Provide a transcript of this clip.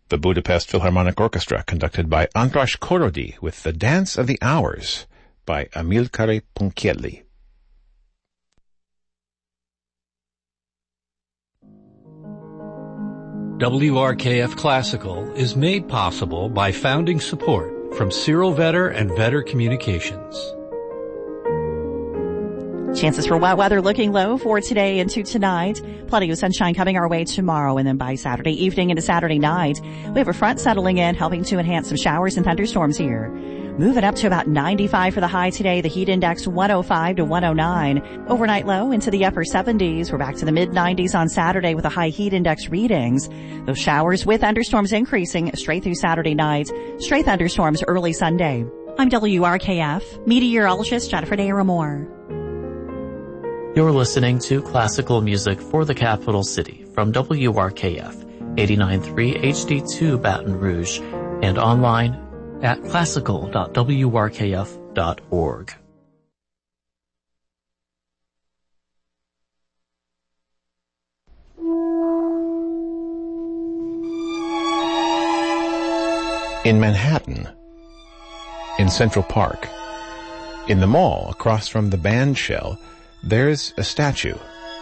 The Budapest Philharmonic Orchestra, conducted by András Korody, with The Dance of the Hours by Amilcare Ponchielli. WRKF Classical is made possible by founding support from Cyril Vetter and Vetter Communications. Chances for wet weather looking low for today into tonight. Plenty of sunshine coming our way tomorrow, and then by Saturday evening into Saturday night, we have a front settling in, helping to enhance some showers and thunderstorms here. Moving up to about 95 for the high today, the heat index 105 to 109. Overnight low into the upper 70s. We're back to the mid-90s on Saturday with the high heat index readings. Those showers with thunderstorms increasing straight through Saturday night. Straight thunderstorms early Sunday. I'm WRKF meteorologist Jennifer Daramore. You're listening to classical music for the capital city from WRKF 89.3 HD2 Baton Rouge and online at classical.wrkf.org. In Manhattan, in Central Park, in the mall across from the band shell, there's a statue